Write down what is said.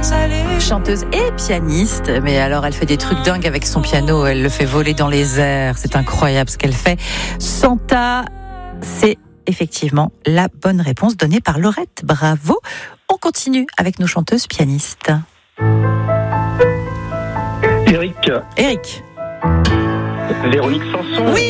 Chanteuse et pianiste, mais alors elle fait des trucs dingues avec son piano, elle le fait voler dans les airs, c'est incroyable ce qu'elle fait. Santa, c'est effectivement la bonne réponse donnée par Laurette, bravo. On continue avec nos chanteuses pianistes. Eric. Eric. Véronique Sanson. Oui.